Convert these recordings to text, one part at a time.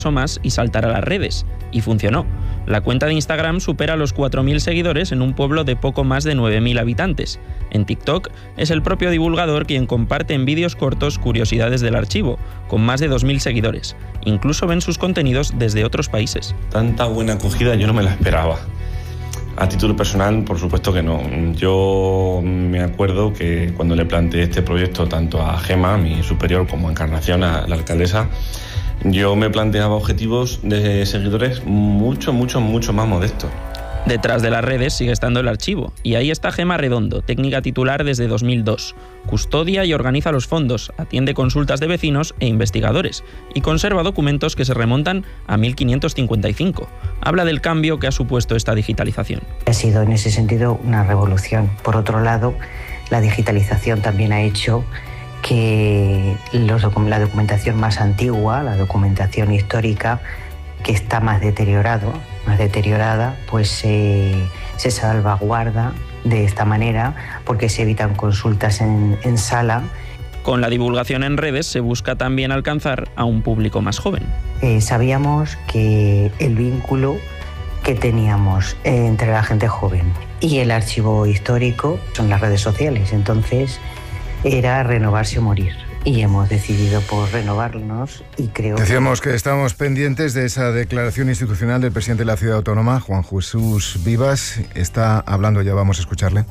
o más y saltar a las redes. Y funcionó. La cuenta de Instagram supera los 4.000 seguidores en un pueblo de poco más de 9.000 habitantes. En TikTok es el propio divulgador quien comparte en vídeos cortos curiosidades del archivo, con más de 2.000 seguidores. Incluso ven sus contenidos desde otros países. Tanta buena acogida yo no me la esperaba. A título personal, por supuesto que no. Yo me acuerdo que cuando le planteé este proyecto tanto a Gema, mi superior, como a Encarnación, a la alcaldesa, yo me planteaba objetivos de seguidores mucho más modestos. Detrás de las redes sigue estando el archivo, y ahí está Gema Redondo, técnica titular desde 2002. Custodia y organiza los fondos, atiende consultas de vecinos e investigadores, y conserva documentos que se remontan a 1555. Habla del cambio que ha supuesto esta digitalización. Ha sido en ese sentido una revolución. Por otro lado, la digitalización también ha hecho que la documentación más antigua, la documentación histórica, que está más deteriorada, pues se salvaguarda de esta manera porque se evitan consultas en sala. Con la divulgación en redes se busca también alcanzar a un público más joven. Sabíamos que el vínculo que teníamos entre la gente joven y el archivo histórico son las redes sociales, entonces era renovarse o morir. Y hemos decidido por renovarnos y creo... Decíamos que estamos pendientes de esa declaración institucional del presidente de la Ciudad Autónoma, Juan Jesús Vivas. Está hablando, ya vamos a escucharle.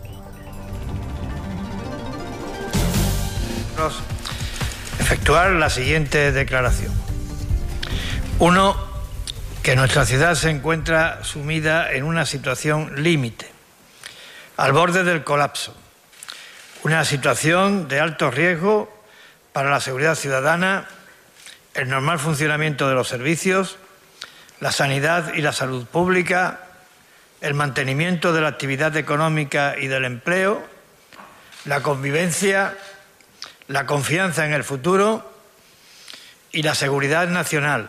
Efectuar la siguiente declaración. 1. Que nuestra ciudad se encuentra sumida en una situación límite, al borde del colapso. Una situación de alto riesgo para la seguridad ciudadana, el normal funcionamiento de los servicios, la sanidad y la salud pública, el mantenimiento de la actividad económica y del empleo, la convivencia, la confianza en el futuro y la seguridad nacional.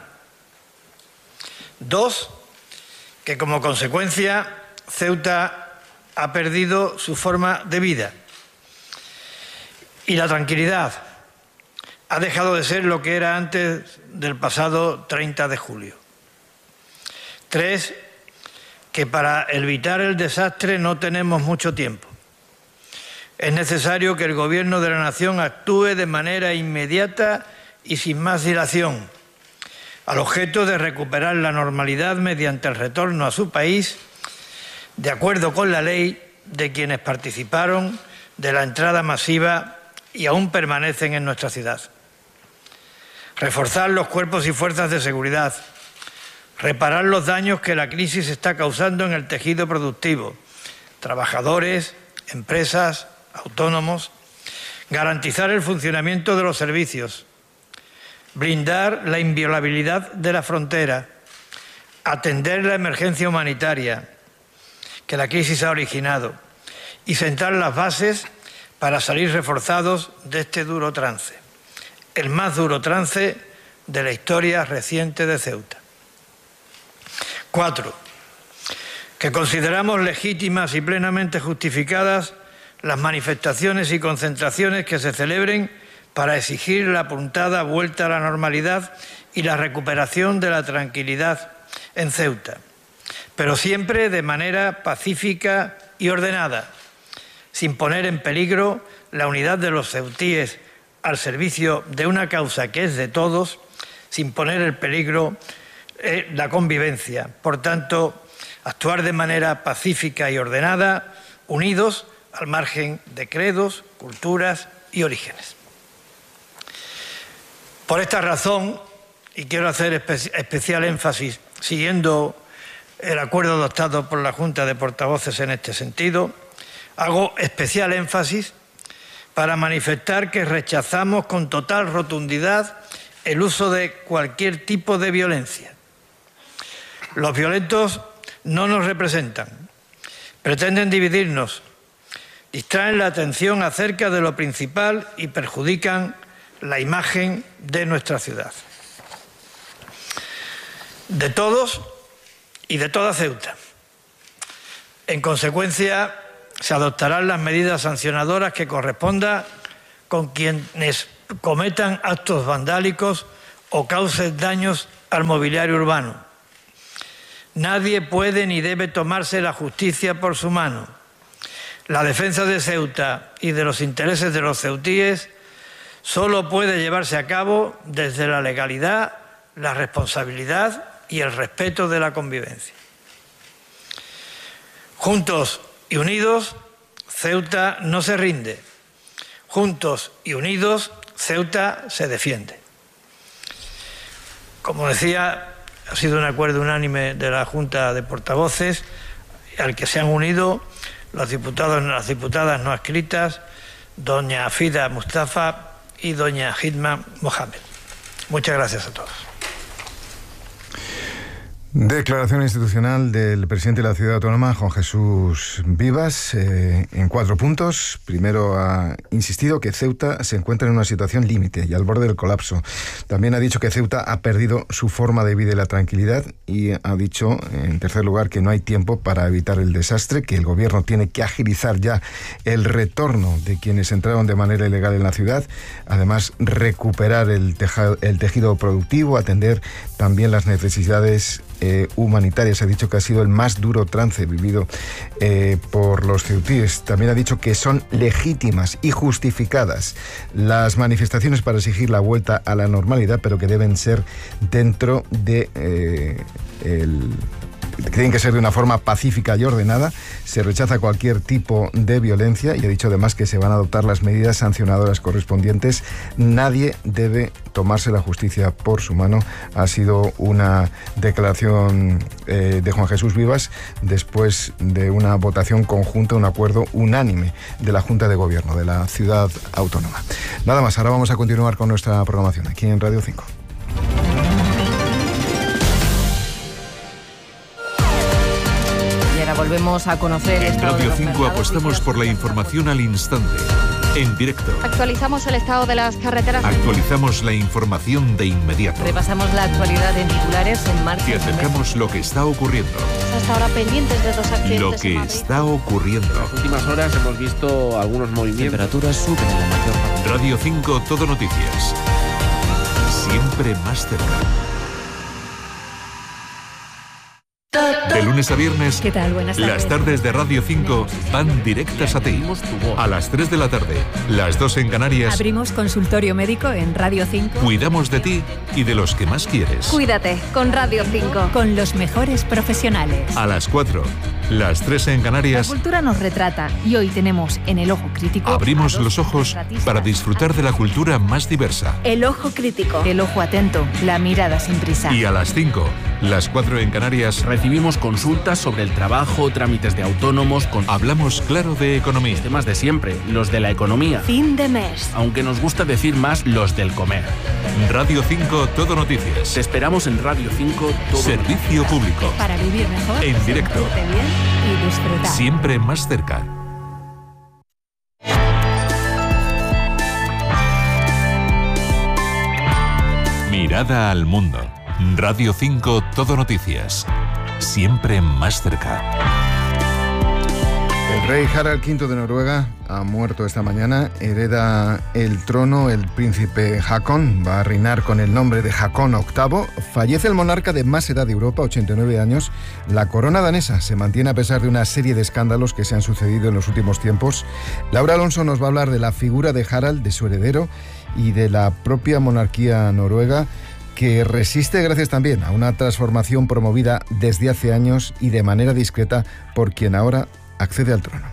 2. Que como consecuencia Ceuta ha perdido su forma de vida y la tranquilidad ha dejado de ser lo que era antes del pasado 30 de julio. 3. Que para evitar el desastre no tenemos mucho tiempo. Es necesario que el Gobierno de la Nación actúe de manera inmediata y sin más dilación, al objeto de recuperar la normalidad mediante el retorno a su país, de acuerdo con la ley de quienes participaron de la entrada masiva y aún permanecen en nuestra ciudad. Reforzar los cuerpos y fuerzas de seguridad, reparar los daños que la crisis está causando en el tejido productivo, trabajadores, empresas, autónomos, garantizar el funcionamiento de los servicios, blindar la inviolabilidad de la frontera, atender la emergencia humanitaria que la crisis ha originado y sentar las bases para salir reforzados de este duro trance, el más duro trance de la historia reciente de Ceuta. 4. Que consideramos legítimas y plenamente justificadas las manifestaciones y concentraciones que se celebren para exigir la apuntada vuelta a la normalidad y la recuperación de la tranquilidad en Ceuta, pero siempre de manera pacífica y ordenada, sin poner en peligro la unidad de los ceutíes al servicio de una causa que es de todos, sin poner en peligro la convivencia. Por tanto, actuar de manera pacífica y ordenada, unidos al margen de credos, culturas y orígenes. Por esta razón, y quiero hacer especial énfasis, siguiendo el acuerdo adoptado por la Junta de Portavoces en este sentido, hago especial énfasis para manifestar que rechazamos con total rotundidad el uso de cualquier tipo de violencia. Los violentos no nos representan, pretenden dividirnos, distraen la atención acerca de lo principal y perjudican la imagen de nuestra ciudad. De todos y de toda Ceuta. En consecuencia, se adoptarán las medidas sancionadoras que corresponda con quienes cometan actos vandálicos o cause daños al mobiliario urbano. Nadie puede ni debe tomarse la justicia por su mano. La defensa de Ceuta y de los intereses de los ceutíes solo puede llevarse a cabo desde la legalidad, la responsabilidad y el respeto de la convivencia. Juntos y unidos, Ceuta no se rinde. Juntos y unidos, Ceuta se defiende. Como decía, ha sido un acuerdo unánime de la Junta de Portavoces al que se han unido los diputados y las diputadas no adscritas, doña Fida Mustafa y doña Hidma Mohamed. Muchas gracias a todos. Declaración institucional del presidente de la Ciudad Autónoma, Juan Jesús Vivas, en 4 puntos. Primero, ha insistido que Ceuta se encuentra en una situación límite y al borde del colapso. También ha dicho que Ceuta ha perdido su forma de vida y la tranquilidad, y ha dicho, en tercer lugar, que no hay tiempo para evitar el desastre, que el gobierno tiene que agilizar ya el retorno de quienes entraron de manera ilegal en la ciudad. Además, recuperar el tejido productivo, atender también las necesidades humanitarias. Ha dicho que ha sido el más duro trance vivido por los ceutíes. También ha dicho que son legítimas y justificadas las manifestaciones para exigir la vuelta a la normalidad, pero que deben ser dentro de tienen que ser de una forma pacífica y ordenada. Se rechaza cualquier tipo de violencia y ha dicho además que se van a adoptar las medidas sancionadoras correspondientes. Nadie debe tomarse la justicia por su mano. Ha sido una declaración de Juan Jesús Vivas después de una votación conjunta, un acuerdo unánime de la Junta de Gobierno de la Ciudad Autónoma. Nada más, ahora vamos a continuar con nuestra programación aquí en Radio 5. Volvemos a conocer en Radio 5 apostamos por la información al instante, en directo. Actualizamos el estado de las carreteras. Actualizamos la información de inmediato. Repasamos la actualidad en titulares en marcha. Y acercamos lo que está ocurriendo. Hasta ahora pendientes de 2 accidentes. Lo que está ocurriendo. En las últimas horas hemos visto algunos movimientos. Temperaturas suben en la mayor parte. Radio 5 Todo Noticias. Siempre más cerca. De lunes a viernes, ¿qué tal? Buenas tardes. Las tardes de Radio 5 van directas a ti. A las 3 de la tarde, las 2 en Canarias. Abrimos consultorio médico en Radio 5. Cuidamos de ti y de los que más quieres. Cuídate con Radio 5. Con los mejores profesionales. A las 4, las 3 en Canarias. La cultura nos retrata y hoy tenemos en El Ojo Crítico. Abrimos los ojos para disfrutar de la cultura más diversa. El Ojo Crítico. El ojo atento, la mirada sin prisa. Y a las 5, las 4 en Canarias. Recibimos consultas sobre el trabajo, trámites de autónomos. Hablamos claro de economía. Los temas de siempre, los de la economía. Fin de mes. Aunque nos gusta decir más los del comer. Radio 5 Todo Noticias. Te esperamos en Radio 5 Todo Servicio público. Para vivir mejor. En directo. Bien y disfrutar. Siempre más cerca. Mirada al mundo. Radio 5 Todo Noticias. Siempre más cerca. El rey Harald V de Noruega ha muerto esta mañana. Hereda el trono el príncipe Haakon. Va a reinar con el nombre de Haakon VIII. Fallece el monarca de más edad de Europa, 89 años. La corona danesa se mantiene a pesar de una serie de escándalos que se han sucedido en los últimos tiempos. Laura Alonso nos va a hablar de la figura de Harald, de su heredero y de la propia monarquía noruega, que resiste gracias también a una transformación promovida desde hace años y de manera discreta por quien ahora accede al trono.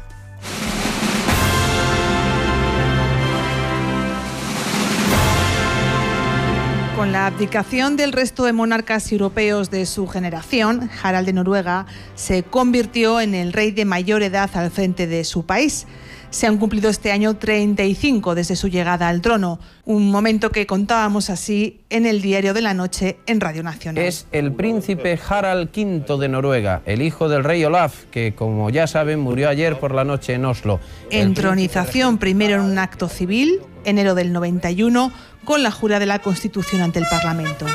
Con la abdicación del resto de monarcas europeos de su generación, Harald de Noruega se convirtió en el rey de mayor edad al frente de su país. Se han cumplido este año 35 desde su llegada al trono, un momento que contábamos así en el Diario de la Noche en Radio Nacional. Es el príncipe Harald V de Noruega, el hijo del rey Olaf, que como ya saben murió ayer por la noche en Oslo. Entronización primero en un acto civil, enero del 91, con la jura de la Constitución ante el Parlamento.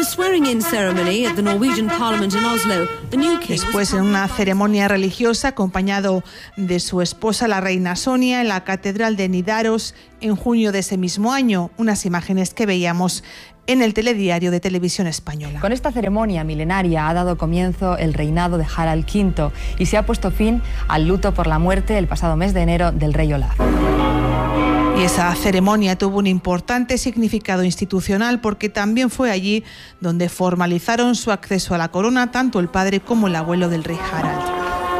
Después, en una ceremonia religiosa, acompañado de su esposa, la reina Sonia, en la Catedral de Nidaros, en junio de ese mismo año, unas imágenes que veíamos en el telediario de Televisión Española. Con esta ceremonia milenaria ha dado comienzo el reinado de Harald V y se ha puesto fin al luto por la muerte el pasado mes de enero del rey Olaf. Y esa ceremonia tuvo un importante significado institucional porque también fue allí donde formalizaron su acceso a la corona tanto el padre como el abuelo del rey Harald.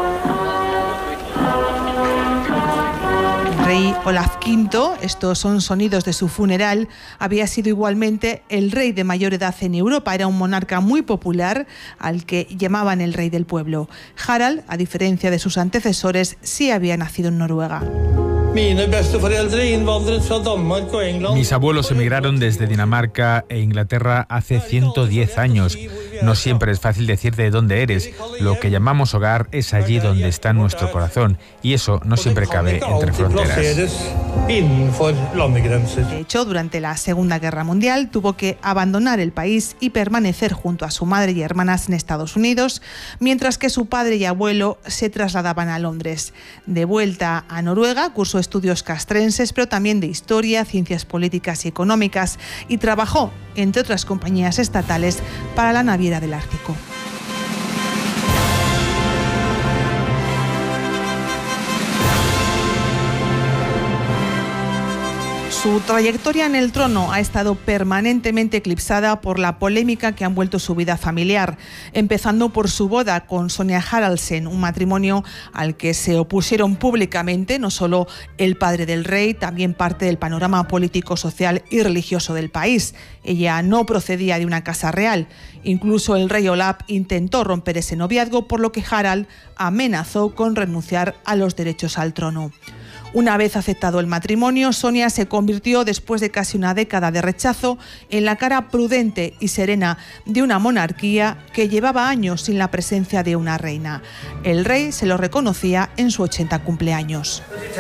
El rey Olaf V, estos son sonidos de su funeral, había sido igualmente el rey de mayor edad en Europa. Era un monarca muy popular al que llamaban el rey del pueblo. Harald, a diferencia de sus antecesores, sí había nacido en Noruega. Mis abuelos emigraron desde Dinamarca e Inglaterra hace 110 años. No siempre es fácil decir de dónde eres. Lo que llamamos hogar es allí donde está nuestro corazón, y eso no siempre cabe entre fronteras. De hecho, durante la Segunda Guerra Mundial tuvo que abandonar el país y permanecer junto a su madre y hermanas en Estados Unidos, mientras que su padre y abuelo se trasladaban a Londres. De vuelta a Noruega, cursó estudios castrenses, pero también de historia, ciencias políticas y económicas, y trabajó, entre otras compañías estatales, para la Naviera del Ártico. Su trayectoria en el trono ha estado permanentemente eclipsada por la polémica que ha envuelto su vida familiar, empezando por su boda con Sonja Haraldsen, un matrimonio al que se opusieron públicamente no solo el padre del rey, también parte del panorama político, social y religioso del país. Ella no procedía de una casa real. Incluso el rey Olaf intentó romper ese noviazgo, por lo que Harald amenazó con renunciar a los derechos al trono. Una vez aceptado el matrimonio, Sonja se convirtió, después de casi una década de rechazo, en la cara prudente y serena de una monarquía que llevaba años sin la presencia de una reina. El rey se lo reconocía en su 80 cumpleaños.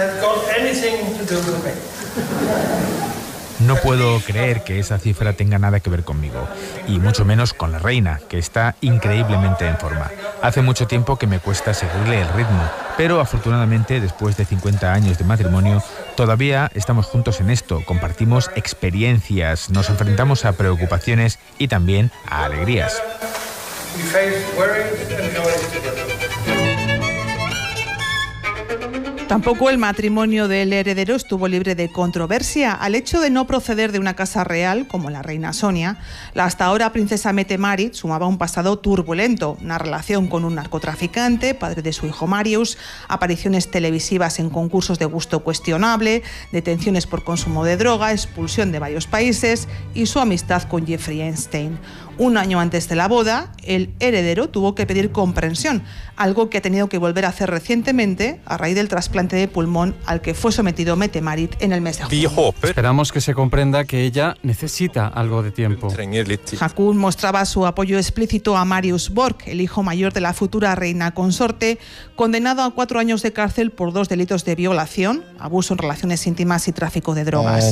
No puedo creer que esa cifra tenga nada que ver conmigo, y mucho menos con la reina, que está increíblemente en forma. Hace mucho tiempo que me cuesta seguirle el ritmo, pero afortunadamente, después de 50 años de matrimonio, todavía estamos juntos en esto, compartimos experiencias, nos enfrentamos a preocupaciones y también a alegrías. Tampoco el matrimonio del heredero estuvo libre de controversia. Al hecho de no proceder de una casa real, como la reina Sonja, la hasta ahora princesa Mette-Marit sumaba un pasado turbulento, una relación con un narcotraficante, padre de su hijo Marius, apariciones televisivas en concursos de gusto cuestionable, detenciones por consumo de droga, expulsión de varios países y su amistad con Jeffrey Epstein. Un año antes de la boda, el heredero tuvo que pedir comprensión, algo que ha tenido que volver a hacer recientemente a raíz del trasplante de pulmón al que fue sometido Mette-Marit en el mes de junio. Esperamos que se comprenda que ella necesita algo de tiempo. Hakun mostraba su apoyo explícito a Marius Borg, el hijo mayor de la futura reina consorte, condenado a 4 años de cárcel por 2 delitos de violación, abuso en relaciones íntimas y tráfico de drogas.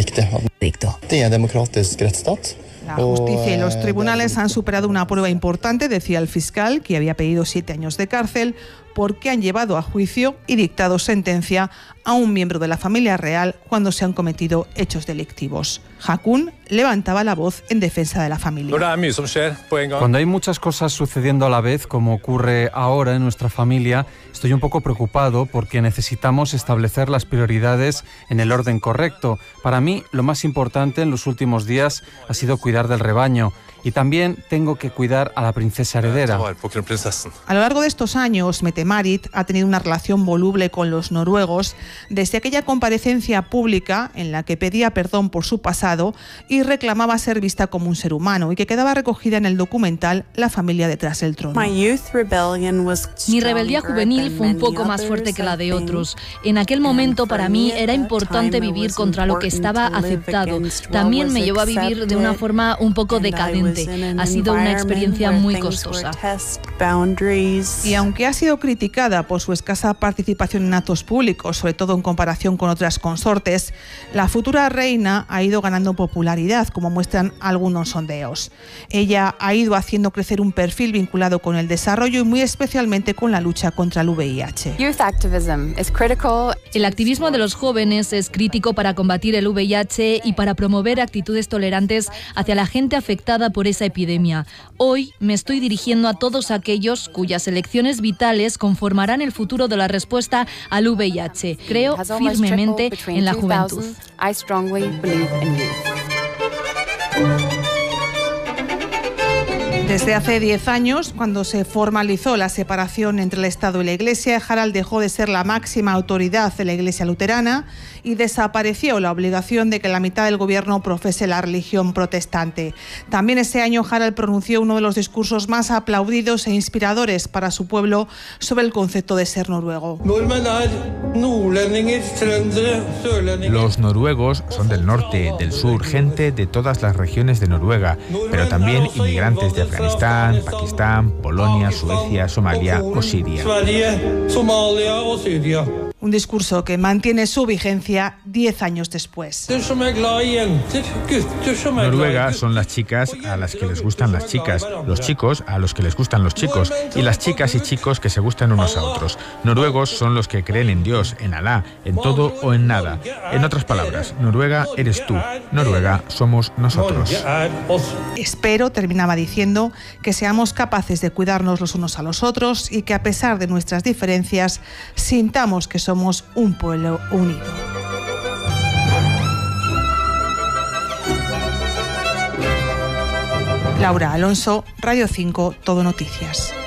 La justicia y los tribunales han superado una prueba importante, decía el fiscal, que había pedido 7 años de cárcel, porque han llevado a juicio y dictado sentencia a un miembro de la familia real cuando se han cometido hechos delictivos. Hakun levantaba la voz en defensa de la familia. Cuando hay muchas cosas sucediendo a la vez, como ocurre ahora en nuestra familia, estoy un poco preocupado porque necesitamos establecer las prioridades en el orden correcto. Para mí, lo más importante en los últimos días ha sido cuidar del rebaño. Y también tengo que cuidar a la princesa heredera. A lo largo de estos años, Mette-Marit ha tenido una relación voluble con los noruegos, desde aquella comparecencia pública en la que pedía perdón por su pasado y reclamaba ser vista como un ser humano, y que quedaba recogida en el documental La familia detrás del trono. Mi rebeldía juvenil fue un poco más fuerte que la de otros. En aquel momento para mí era importante vivir contra lo que estaba aceptado. También me llevó a vivir de una forma un poco decadente. ambiente. Ha sido una experiencia muy costosa. Y aunque ha sido criticada por su escasa participación en actos públicos, sobre todo en comparación con otras consortes, la futura reina ha ido ganando popularidad, como muestran algunos sondeos. Ella ha ido haciendo crecer un perfil vinculado con el desarrollo y muy especialmente con la lucha contra el VIH. El activismo de los jóvenes es crítico para combatir el VIH y para promover actitudes tolerantes hacia la gente afectada por esa epidemia. Hoy me estoy dirigiendo a todos aquellos cuyas elecciones vitales conformarán el futuro de la respuesta al VIH. Creo firmemente en la juventud. Desde hace 10 años, cuando se formalizó la separación entre el Estado y la Iglesia, Harald dejó de ser la máxima autoridad de la Iglesia luterana y desapareció la obligación de que la mitad del gobierno profese la religión protestante. También ese año Harald pronunció uno de los discursos más aplaudidos e inspiradores para su pueblo sobre el concepto de ser noruego. Los noruegos son del norte, del sur, gente de todas las regiones de Noruega, pero también inmigrantes de Afganistán, Pakistán, Polonia, Suecia, Somalia o Siria. Un discurso que mantiene su vigencia 10 años después. Noruega son las chicas a las que les gustan las chicas, los chicos a los que les gustan los chicos y las chicas y chicos que se gustan unos a otros. Noruegos son los que creen en Dios, en Alá, en todo o en nada. En otras palabras, Noruega eres tú, Noruega somos nosotros. Espero, terminaba diciendo, que seamos capaces de cuidarnos los unos a los otros y que a pesar de nuestras diferencias sintamos que somos un pueblo unido. Laura Alonso, Radio 5, Todo Noticias.